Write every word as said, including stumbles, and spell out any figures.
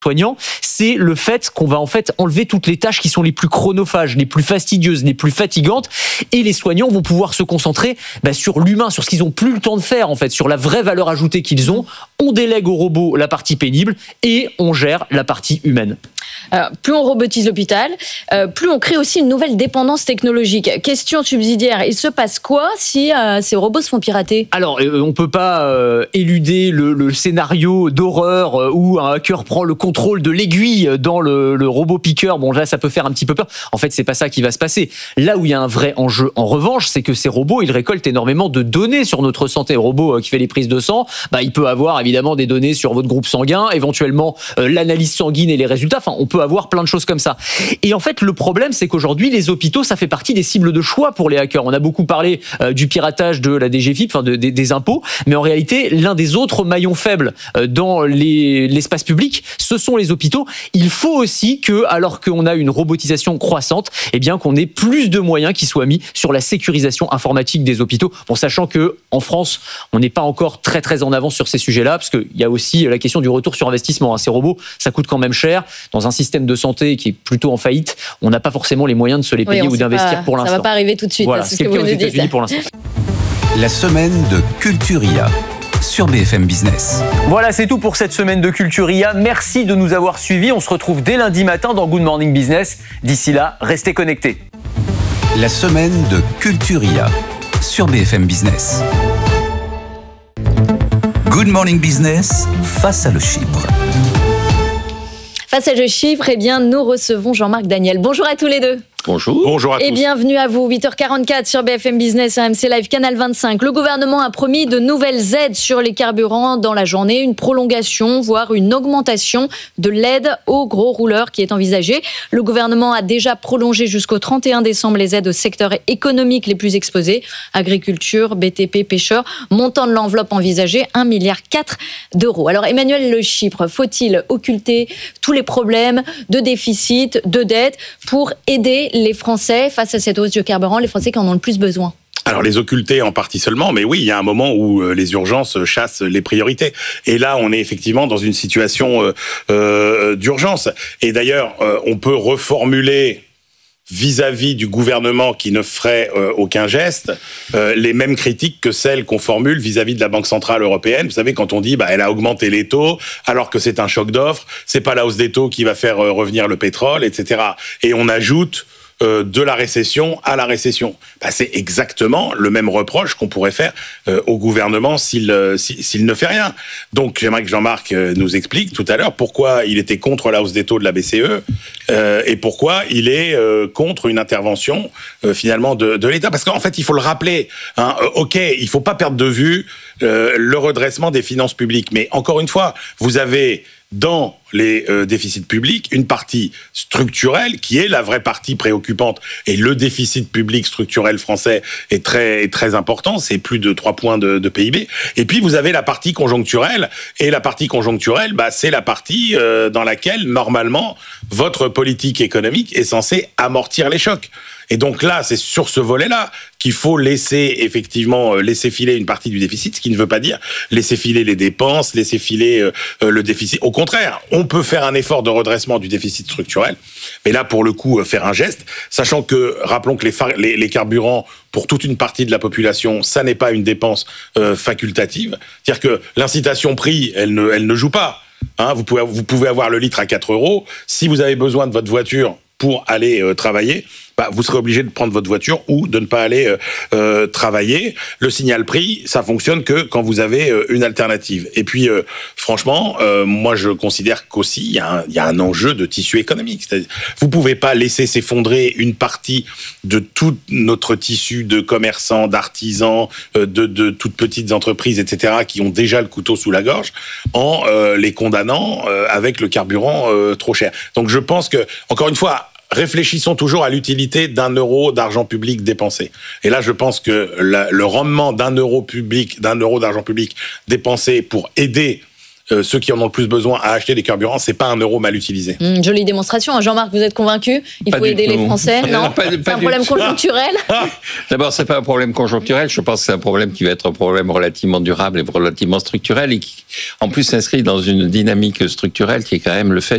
soignants, c'est le fait qu'on va en fait enlever toutes les tâches qui sont les plus chronophages, les plus fastidieuses, les plus fatigantes, et les soignants vont pouvoir se concentrer bah, sur l'humain, sur ce qu'ils ont plus le temps de faire en fait, sur la vraie valeur ajoutée qu'ils ont. On délègue aux robots la partie pénible et on gère la partie humaine. Alors, plus on robotise l'hôpital, euh, plus on crée aussi une nouvelle dépendance technologique. Question subsidiaire, il se passe quoi si euh, ces robots se font pirater ? Alors, euh, on peut pas euh, éluder le, le scénario d'horreur euh, où un hacker prend le contrôle de l'aiguille dans le, le robot piqueur. Bon, là, ça peut faire un petit peu peur. En fait, c'est pas ça qui va se passer. Là où il y a un vrai enjeu, en revanche, c'est que ces robots, ils récoltent énormément de données sur notre santé. Le robot euh, qui fait les prises de sang, bah, il peut avoir évidemment des données sur votre groupe sanguin, éventuellement euh, l'analyse sanguine et les résultats. Enfin, on peut avoir plein de choses comme ça. Et en fait, le problème, c'est qu'aujourd'hui, les hôpitaux, ça fait partie des cibles de choix pour les hackers. On a beaucoup parlé euh, du piratage de la D G F I P, enfin de, des, des impôts, mais en réalité, l'un des autres maillons faibles euh, dans les, l'espace public, ce sont les hôpitaux. Il faut aussi que, alors qu'on a une robotisation croissante, eh bien qu'on ait plus de moyens qui soient mis sur la sécurisation informatique des hôpitaux. Bon, sachant que en France, on n'est pas encore très très en avance sur ces sujets-là, parce qu'il y a aussi la question du retour sur investissement. Ces robots, ça coûte quand même cher. Dans un système de santé qui est plutôt en faillite, on n'a pas forcément les moyens de se les payer oui, ou d'investir pas, pour l'instant. Ça va pas arriver tout de suite. Voilà, c'est ce, ce que vous nous dites. Pour l'instant. La semaine de Culturia sur B F M Business. Voilà, c'est tout pour cette semaine de Culturia. Merci de nous avoir suivis. On se retrouve dès lundi matin dans Good Morning Business. D'ici là, restez connectés. La semaine de Culturia sur B F M Business. Good Morning Business face à le Chypre. Face à le Chypre, eh bien, nous recevons Jean-Marc Daniel. Bonjour à tous les deux. Bonjour. Bonjour à tous. Et bienvenue à vous. huit heures quarante-quatre sur B F M Business, A M C Live, Canal vingt-cinq. Le gouvernement a promis de nouvelles aides sur les carburants dans la journée, une prolongation, voire une augmentation de l'aide aux gros rouleurs qui est envisagée. Le gouvernement a déjà prolongé jusqu'au trente et un décembre les aides aux secteurs économiques les plus exposés, agriculture, B T P, pêcheurs. Montant de l'enveloppe envisagée, un virgule quatre milliard d'euros. Alors Emmanuel Le Chypre, faut-il occulter tous les problèmes de déficit, de dette pour aider les Français face à cette hausse du carburant, les Français qui en ont le plus besoin? Alors les occulter en partie seulement, mais oui, il y a un moment où les urgences chassent les priorités. Et là, on est effectivement dans une situation euh, euh, d'urgence. Et d'ailleurs, euh, on peut reformuler vis-à-vis du gouvernement qui ne ferait euh, aucun geste, euh, les mêmes critiques que celles qu'on formule vis-à-vis de la Banque Centrale Européenne. Vous savez, quand on dit bah, elle a augmenté les taux, alors que c'est un choc d'offres, c'est pas la hausse des taux qui va faire euh, revenir le pétrole, et cetera. Et on ajoute euh, de la récession à la récession. Bah, c'est exactement le même reproche qu'on pourrait faire euh, au gouvernement s'il, euh, s'il ne fait rien. Donc j'aimerais que Jean-Marc euh, nous explique tout à l'heure pourquoi il était contre la hausse des taux de la B C E euh, et pourquoi il est euh, contre une intervention euh, finalement de, de l'État. Parce qu'en fait, il faut le rappeler, hein, euh, ok, il faut pas perdre de vue euh, le redressement des finances publiques. Mais encore une fois, vous avez dans les euh, déficits publics, une partie structurelle qui est la vraie partie préoccupante. Et le déficit public structurel français est très, est très important, c'est plus de trois points de, de P I B. Et puis vous avez la partie conjoncturelle, et la partie conjoncturelle, bah, c'est la partie euh, dans laquelle, normalement, votre politique économique est censée amortir les chocs. Et donc là, c'est sur ce volet-là qu'il faut laisser, effectivement, laisser filer une partie du déficit, ce qui ne veut pas dire laisser filer les dépenses, laisser filer euh, le déficit. Au contraire, on peut faire un effort de redressement du déficit structurel, mais là, pour le coup, faire un geste, sachant que, rappelons que les, far- les, les carburants, pour toute une partie de la population, ça n'est pas une dépense euh, facultative. C'est-à-dire que l'incitation prix, elle ne, elle ne joue pas. Hein, vous pouvez, vous pouvez avoir le litre à quatre euros. Si vous avez besoin de votre voiture pour aller euh, travailler, bah, vous serez obligé de prendre votre voiture ou de ne pas aller euh, euh, travailler. Le signal prix, ça fonctionne que quand vous avez euh, une alternative. Et puis, euh, franchement, euh, moi, je considère qu'aussi, il y, y a un enjeu de tissu économique. C'est-à-dire, vous pouvez pas laisser s'effondrer une partie de tout notre tissu de commerçants, d'artisans, euh, de, de toutes petites entreprises, et cetera, qui ont déjà le couteau sous la gorge, en euh, les condamnant euh, avec le carburant euh, trop cher. Donc, je pense que, encore une fois, réfléchissons toujours à l'utilité d'un euro d'argent public dépensé. Et là, je pense que la, le rendement d'un euro public, d'un euro d'argent public dépensé pour aider euh, ceux qui en ont le plus besoin à acheter des carburants, c'est pas un euro mal utilisé. Mmh, jolie démonstration. Jean-Marc, vous êtes convaincu? Il pas faut aider tout. les Français? Non, pas, c'est pas un problème tout. conjoncturel. D'abord, c'est pas un problème conjoncturel. Je pense que c'est un problème qui va être un problème relativement durable et relativement structurel et qui, en plus, s'inscrit dans une dynamique structurelle qui est quand même le fait